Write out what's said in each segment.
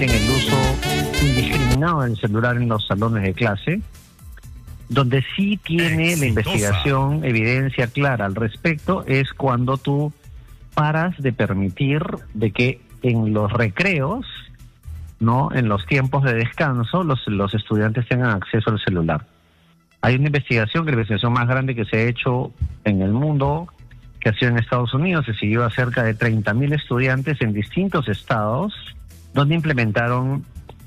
en el uso indiscriminado del celular en los salones de clase, donde sí tiene la investigación evidencia clara al respecto, es cuando tú paras de permitir de que en los recreos, ¿no?, en los tiempos de descanso, los estudiantes tengan acceso al celular. Hay una investigación, que la investigación más grande que se ha hecho en el mundo, que ha sido en Estados Unidos, se siguió a cerca de 30.000 estudiantes en distintos estados, donde implementaron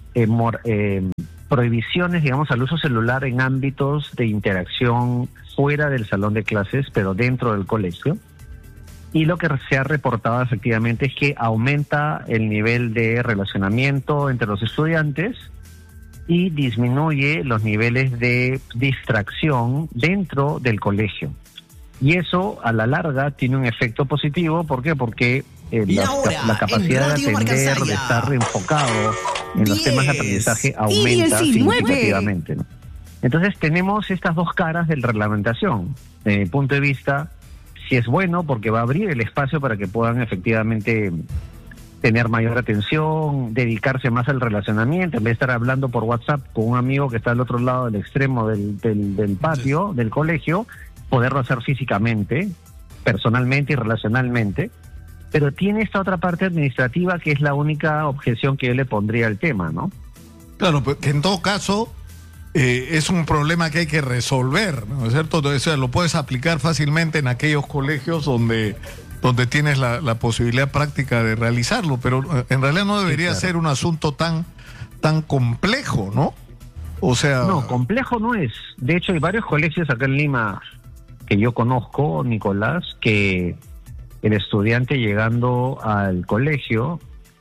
prohibiciones, digamos, al uso celular en ámbitos de interacción fuera del salón de clases, pero dentro del colegio. Y lo que se ha reportado efectivamente es que aumenta el nivel de relacionamiento entre los estudiantes y disminuye los niveles de distracción dentro del colegio. Y eso, a la larga, tiene un efecto positivo. ¿Por qué? Porque la capacidad de atender, de estar enfocado en los temas de aprendizaje aumenta significativamente, ¿no? Entonces tenemos estas dos caras de la reglamentación. Desde mi punto de vista, sí es bueno porque va a abrir el espacio para que puedan efectivamente tener mayor atención, dedicarse más al relacionamiento, en vez de estar hablando por WhatsApp con un amigo que está al otro lado del extremo del patio, del colegio, poderlo hacer físicamente, personalmente y relacionalmente. Pero tiene esta otra parte administrativa que es la única objeción que yo le pondría al tema, ¿no? Claro, pues que en todo caso es un problema que hay que resolver, ¿no es cierto? O sea, lo puedes aplicar fácilmente en aquellos colegios donde tienes la posibilidad práctica de realizarlo, pero en realidad no debería ser un asunto tan complejo, ¿no? O sea... No, complejo no es. De hecho, hay varios colegios acá en Lima que yo conozco, Nicolás, que el estudiante llegando al colegio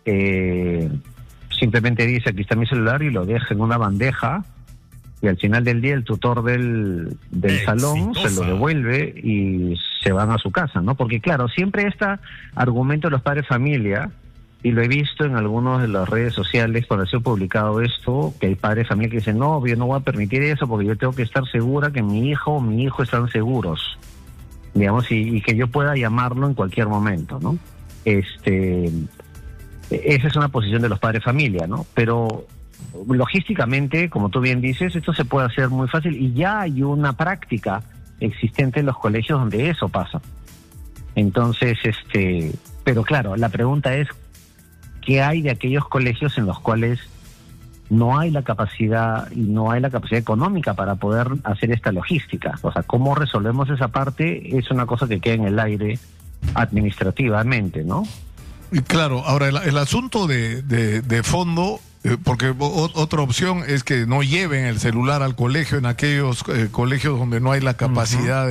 simplemente dice: aquí está mi celular, y lo deja en una bandeja, y al final del día el tutor del salón se lo devuelve y se van a su casa, ¿no? Porque claro, siempre está argumento de los padres de familia, y lo he visto en algunas de las redes sociales cuando ha sido publicado esto, que hay padres de familia que dicen: no, yo no voy a permitir eso porque yo tengo que estar segura que mi hija o mi hijo están seguros, digamos, y que yo pueda llamarlo en cualquier momento, ¿no? Esa es una posición de los padres de familia, ¿no? Pero logísticamente, como tú bien dices, esto se puede hacer muy fácil, y ya hay una práctica existente en los colegios donde eso pasa. Entonces, pero claro, la pregunta es: ¿qué hay de aquellos colegios en los cuales no hay la capacidad y no hay la capacidad económica para poder hacer esta logística? O sea, ¿cómo resolvemos esa parte? Es una cosa que queda en el aire administrativamente, ¿no? Y claro, ahora el asunto de fondo, porque otra opción es que no lleven el celular al colegio en aquellos colegios donde no hay la capacidad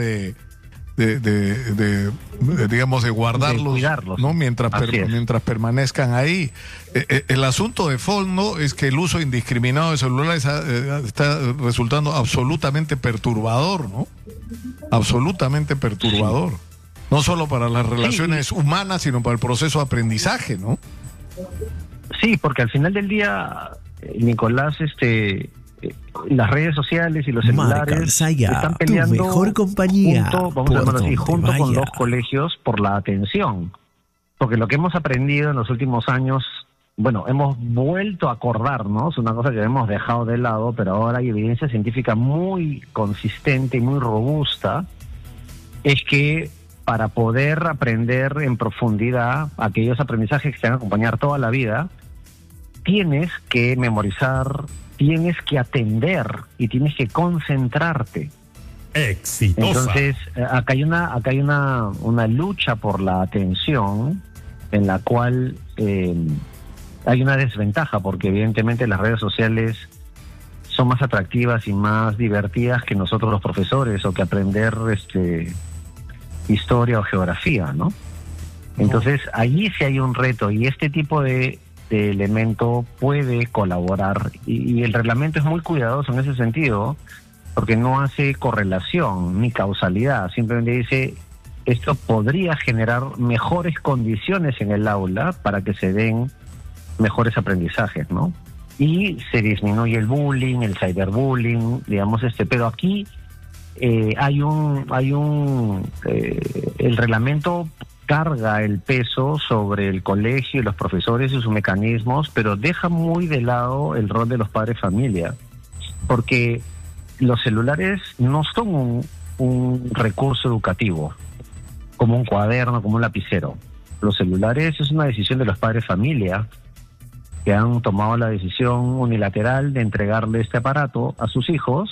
digamos, de guardarlos, de cuidarlos, ¿no? Mientras permanezcan ahí. El asunto de fondo es que el uso indiscriminado de celulares está resultando absolutamente perturbador, ¿no? Absolutamente perturbador. Sí. No solo para las relaciones humanas, sino para el proceso de aprendizaje, ¿no? Sí, porque al final del día, Nicolás, las redes sociales y los celulares están peleando tu mejor compañía, junto con los colegios por la atención. Porque lo que hemos aprendido en los últimos años, bueno, hemos vuelto a acordarnos, una cosa que hemos dejado de lado, pero ahora hay evidencia científica muy consistente y muy robusta, es que para poder aprender en profundidad aquellos aprendizajes que te van a acompañar toda la vida, tienes que memorizar, tienes que atender y tienes que concentrarte. Exitosa. Entonces, acá hay una lucha por la atención en la cual hay una desventaja, porque evidentemente las redes sociales son más atractivas y más divertidas que nosotros los profesores, o que aprender historia o geografía, ¿no? Entonces, allí sí hay un reto, y este tipo de elemento puede colaborar, y el reglamento es muy cuidadoso en ese sentido, porque no hace correlación ni causalidad, simplemente dice: esto podría generar mejores condiciones en el aula para que se den mejores aprendizajes, ¿no? Y se disminuye el bullying, el cyberbullying, digamos, pero aquí el reglamento carga el peso sobre el colegio y los profesores y sus mecanismos, pero deja muy de lado el rol de los padres familia, porque los celulares no son un recurso educativo, como un cuaderno, como un lapicero. Los celulares es una decisión de los padres familia, que han tomado la decisión unilateral de entregarle este aparato a sus hijos,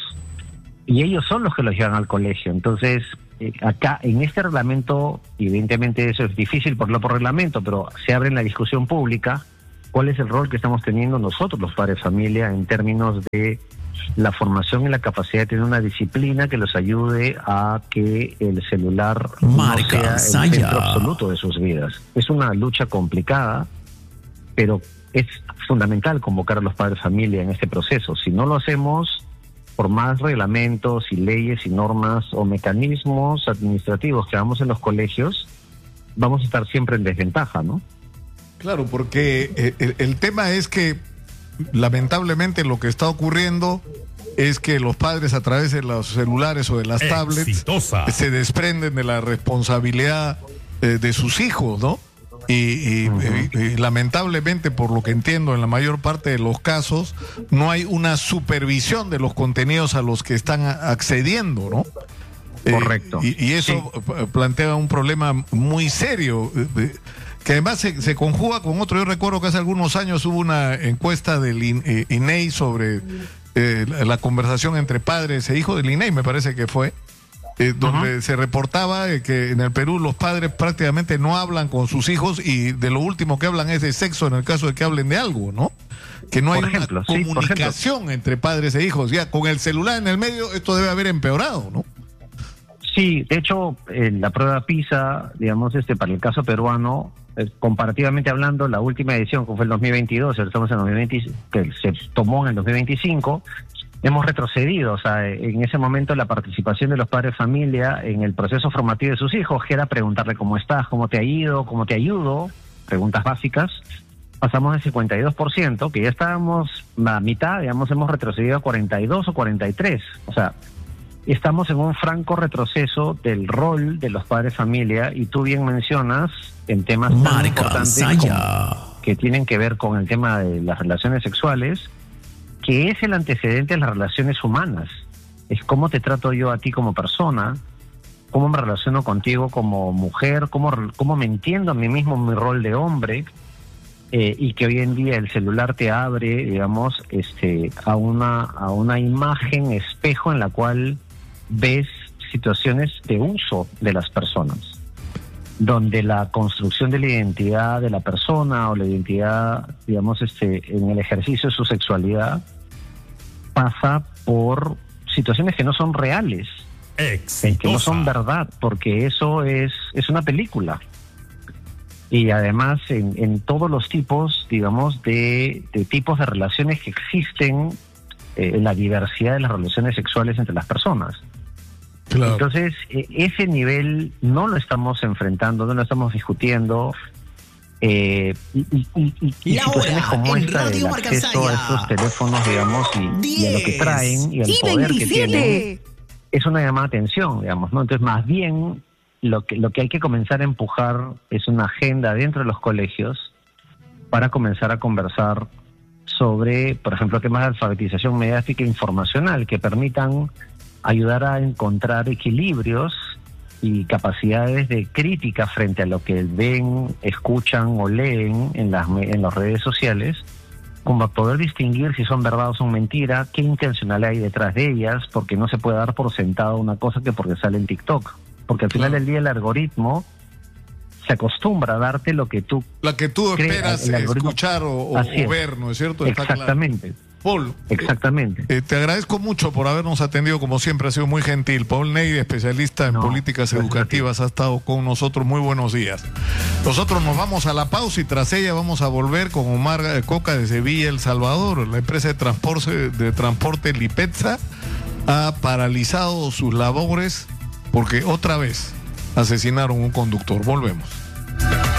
y ellos son los que los llevan al colegio. Entonces, acá, en este reglamento, evidentemente eso es difícil por reglamento, pero se abre en la discusión pública cuál es el rol que estamos teniendo nosotros, los padres familia, en términos de la formación y la capacidad de tener una disciplina que los ayude a que el celular no sea el centro absoluto de sus vidas. Es una lucha complicada, pero es fundamental convocar a los padres familia en este proceso. Si no lo hacemos, por más reglamentos y leyes y normas o mecanismos administrativos que hagamos en los colegios, vamos a estar siempre en desventaja, ¿no? Claro, porque el tema es que lamentablemente lo que está ocurriendo es que los padres, a través de los celulares o de las tablets, se desprenden de la responsabilidad de sus hijos, ¿no? Y lamentablemente, por lo que entiendo, en la mayor parte de los casos no hay una supervisión de los contenidos a los que están accediendo, ¿no? Correcto. Y eso plantea un problema muy serio, que además se conjuga con otro. Yo recuerdo que hace algunos años hubo una encuesta del INEI sobre la conversación entre padres e hijos, del INEI me parece que fue, donde se reportaba que en el Perú los padres prácticamente no hablan con sus hijos, y de lo último que hablan es de sexo en el caso de que hablen de algo, ¿no? Que no hay una comunicación entre padres e hijos. Ya con el celular en el medio, esto debe haber empeorado, ¿no? Sí, de hecho, la prueba PISA, digamos, para el caso peruano, comparativamente hablando, la última edición, que fue el 2022, estamos en 2020, que se tomó en el 2025, hemos retrocedido. O sea, en ese momento la participación de los padres de familia en el proceso formativo de sus hijos, que era preguntarle cómo estás, cómo te ha ido, cómo te ayudo, preguntas básicas, pasamos del 52%, que ya estábamos a mitad, digamos, hemos retrocedido a 42 o 43. O sea, estamos en un franco retroceso del rol de los padres de familia, y tú bien mencionas en temas tan importantes que tienen que ver con el tema de las relaciones sexuales, que es el antecedente de las relaciones humanas. Es cómo te trato yo a ti como persona, cómo me relaciono contigo como mujer, cómo me entiendo a mí mismo mi rol de hombre, y que hoy en día el celular te abre, digamos, a una imagen espejo en la cual ves situaciones de uso de las personas, donde la construcción de la identidad de la persona, o la identidad, digamos, en el ejercicio de su sexualidad, pasa por situaciones que no son reales, que no son verdad, porque eso es una película. Y además en todos los tipos, digamos, de tipos de relaciones que existen, en la diversidad de las relaciones sexuales entre las personas. Claro. Entonces, ese nivel no lo estamos enfrentando, no lo estamos discutiendo, y situaciones como esta del acceso a estos teléfonos, digamos, y a lo que traen y al poder que tienen, es una llamada de atención, digamos, ¿no? Entonces, más bien, lo que hay que comenzar a empujar es una agenda dentro de los colegios para comenzar a conversar sobre, por ejemplo, temas de alfabetización mediática e informacional que permitan ayudar a encontrar equilibrios y capacidades de crítica frente a lo que ven, escuchan o leen en las redes sociales, como poder distinguir si son verdad o son mentira, qué intencionalidad hay detrás de ellas, porque no se puede dar por sentado una cosa que porque sale en TikTok, porque al final del día el algoritmo se acostumbra a darte lo que tú esperas escuchar o ver, ¿no es cierto? Exactamente. Está claro. Paul, exactamente. Te agradezco mucho por habernos atendido, como siempre, ha sido muy gentil. Paul Neide, especialista en políticas educativas, ha estado con nosotros. Muy buenos días. Nosotros nos vamos a la pausa y tras ella vamos a volver con Omar Coca de Sevilla, El Salvador. La empresa de transporte Lipetza ha paralizado sus labores porque otra vez asesinaron un conductor. Volvemos.